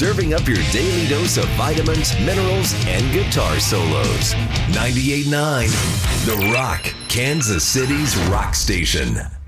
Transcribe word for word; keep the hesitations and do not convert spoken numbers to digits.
serving up your daily dose of vitamins, minerals, and guitar solos. ninety-eight point nine The Rock, Kansas City's rock station.